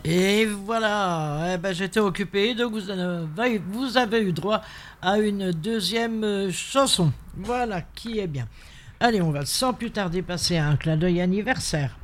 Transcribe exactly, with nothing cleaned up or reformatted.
Et voilà, eh ben, j'étais occupé, donc vous avez, vous avez eu droit à une deuxième euh, chanson. Voilà, qui est bien. Allez, on va sans plus tarder passer à un clin d'œil anniversaire.